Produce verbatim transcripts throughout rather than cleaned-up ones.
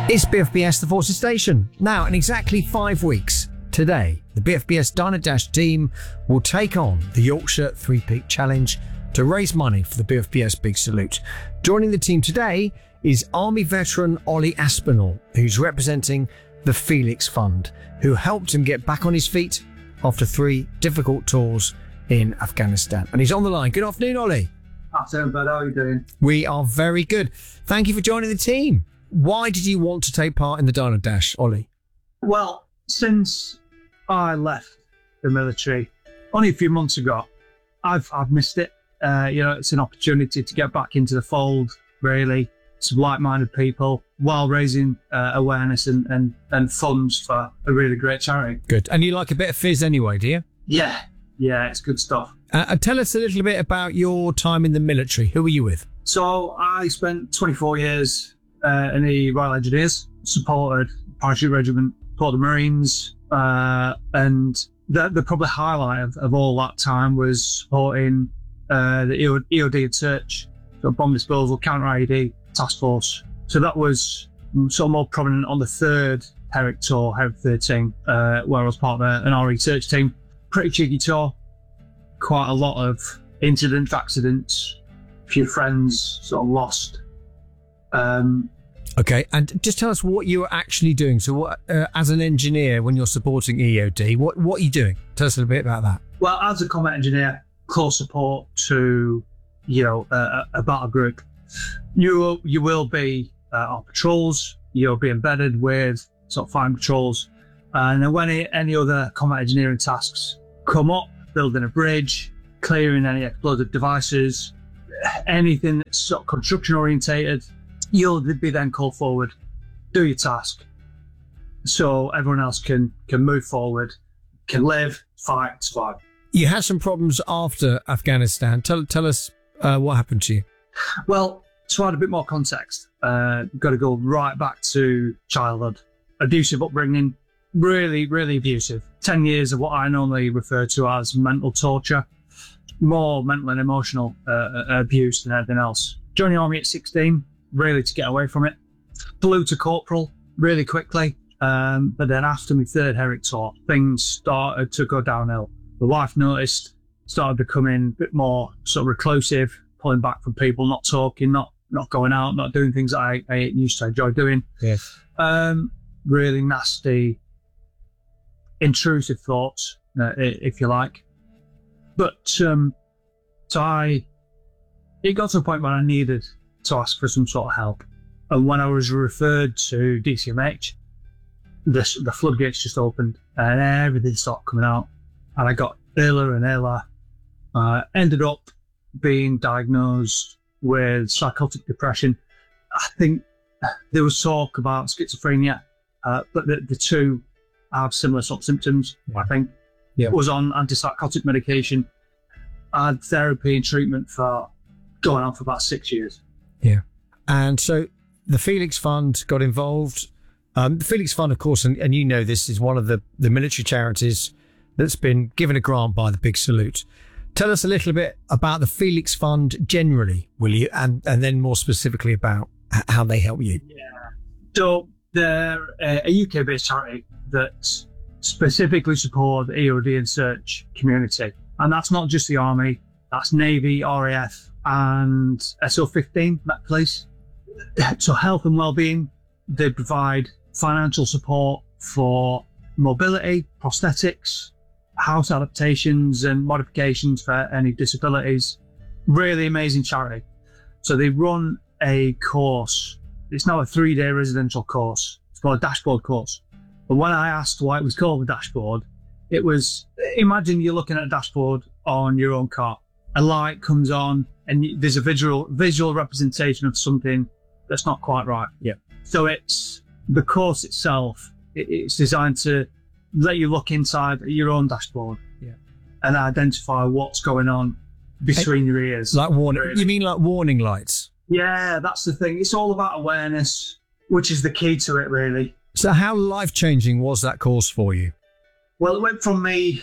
It's B F B S, the Forces Station. Now, in exactly five weeks, today, the B F B S Diner Dash team will take on the Yorkshire Three Peak Challenge to raise money for the B F B S Big Salute. Joining the team today is Army veteran Ollie Aspinall, who's representing the Felix Fund, who helped him get back on his feet after three difficult tours in Afghanistan. And he's on the line. Good afternoon, Ollie. Afternoon, bud. How are you doing? We are very good. Thank you for joining the team. Why did you want to take part in the Diner Dash, Ollie? Well, since I left the military only a few months ago, I've I've missed it. Uh, you know, it's an opportunity to get back into the fold, really, some like-minded people, while raising uh, awareness and, and, and funds for a really great charity. Good. And you like a bit of fizz anyway, do you? Yeah, yeah, it's good stuff. Uh, tell us a little bit about your time in the military. Who were you with? So I spent twenty-four years uh, in the Royal Engineers, supported Parachute Regiment, supported the Marines, uh, and the, the probably highlight of, of all that time was supporting uh, the E O D and search, so bomb disposal, counter I E D task force. So that was sort of more prominent on the third Herrick tour, Herrick thirteen, uh, where I was part of an R E search team. Pretty cheeky tour, quite a lot of incidents, accidents, a few friends sort of lost. Um, okay, and just tell us what you were actually doing. So, what, uh, as an engineer, when you're supporting E O D, what what are you doing? Tell us a little bit about that. Well, as a combat engineer, close support to you know a, a battle group. You will, you will be uh, on patrols. You'll be embedded with sort of fighting patrols, and then when any other combat engineering tasks come up, building a bridge, clearing any explosive devices, anything that's sort of construction orientated, you'll be then called forward, do your task, so everyone else can can move forward, can live, fight, survive. You had some problems after Afghanistan. Tell tell us uh, what happened to you. Well, to add a bit more context, uh, got to go right back to childhood. Abusive upbringing, really, really abusive. Ten years of what I normally refer to as mental torture, more mental and emotional uh, abuse than anything else. Joined the army at sixteen, really to get away from it. Flew to corporal really quickly, um, but then after my third Herrick tour, things started to go downhill. The wife noticed, started becoming a bit more sort of reclusive, pulling back from people, not talking, not not going out, not doing things that I, I used to enjoy doing. Yes. Um, really nasty, intrusive thoughts, uh, if you like. But um, so I, it got to a point where I needed to ask for some sort of help. And when I was referred to D C M H, the, the floodgates just opened and everything started coming out. And I got iller and iller. I uh, ended up being diagnosed with psychotic depression. I think there was talk about schizophrenia, uh, but the, the two have similar sort of symptoms, I think. Yeah. Was on antipsychotic medication. I had therapy and treatment for going on for about six years. Yeah. And so the Felix Fund got involved. Um, the Felix Fund, of course, and, and you know this, is one of the, the military charities that's been given a grant by the Big Salute. Tell us a little bit about the Felix Fund generally, will you? And and then more specifically about how they help you. Yeah. So they're a U K-based charity that specifically support the E O D and search community. And that's not just the Army, that's Navy, R A F and S O fifteen, Met Police. So health and wellbeing, they provide financial support for mobility, prosthetics, house adaptations and modifications for any disabilities. Really amazing charity. So they run a course. It's now a three-day residential course. It's called a dashboard course. But when I asked why it was called a dashboard, it was, imagine you're looking at a dashboard on your own car. A light comes on and there's a visual visual representation of something that's not quite right. Yeah. So it's the course itself. It, it's designed to let you look inside your own dashboard, yeah, and identify what's going on between your ears. Like warning, really. You mean like warning lights? Yeah, that's the thing. It's all about awareness, which is the key to it, really. So how life-changing was that course for you? Well, it went from me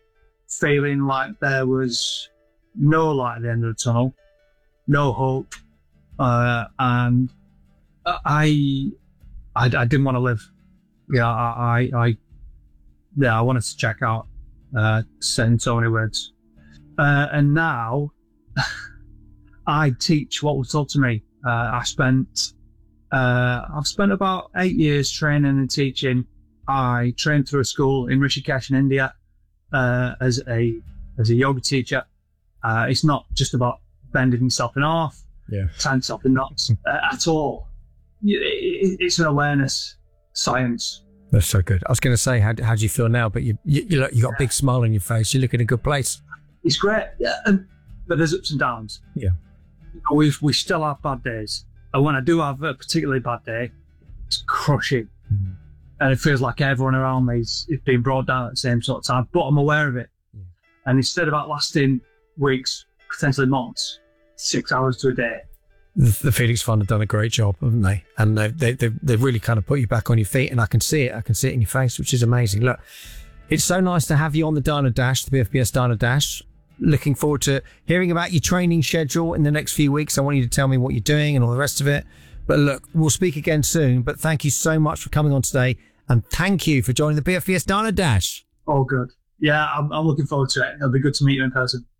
feeling like there was no light at the end of the tunnel, no hope, uh, and I I, I didn't want to live. Yeah, I, I, I yeah, I wanted to check out. Uh, saying so many words, uh, and now I teach what was taught to me. Uh, I spent, uh, I've spent about eight years training and teaching. I trained through a school in Rishikesh in India uh, as a as a yoga teacher. Uh, it's not just about bending yourself in half, yeah, tying yourself in knots uh, at all. It, it's an awareness science. That's so good. I was going to say, how, how do you feel now? But you you, you, look, you got a big smile on your face. You look in a good place. It's great, yeah, and, but there's ups and downs. Yeah, we we still have bad days, and when I do have a particularly bad day, it's crushing, mm-hmm. and it feels like everyone around me is, is being brought down at the same sort of time. But I'm aware of it, yeah. And instead of that lasting weeks, potentially months, six hours to a day. The, the Phoenix Fund have done a great job, haven't they? And they've, they, they've, they've really kind of put you back on your feet, and I can see it. I can see it in your face, which is amazing. Look, it's so nice to have you on the Diner Dash, the B F B S Diner Dash. Looking forward to hearing about your training schedule in the next few weeks. I want you to tell me what you're doing and all the rest of it. But look, we'll speak again soon. But thank you so much for coming on today, and thank you for joining the B F B S Diner Dash. Oh, good. Yeah, I'm, I'm looking forward to it. It'll be good to meet you in person.